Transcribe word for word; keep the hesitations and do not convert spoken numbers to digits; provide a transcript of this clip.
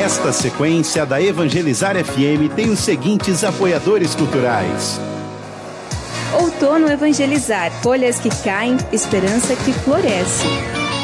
Esta sequência da Evangelizar F M tem os seguintes apoiadores culturais. Outono Evangelizar, folhas que caem, esperança que floresce.